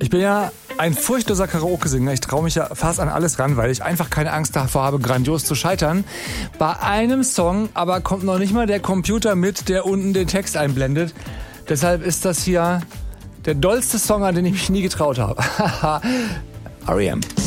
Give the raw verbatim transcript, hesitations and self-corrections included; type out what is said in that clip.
Ich bin ja ein furchtloser Karaoke-Sänger. Ich traue mich ja fast an alles ran, weil ich einfach keine Angst davor habe, grandios zu scheitern. Bei einem Song aber kommt noch nicht mal der Computer mit, der unten den Text einblendet. Deshalb ist das hier der dollste Song, an den ich mich nie getraut habe. R E M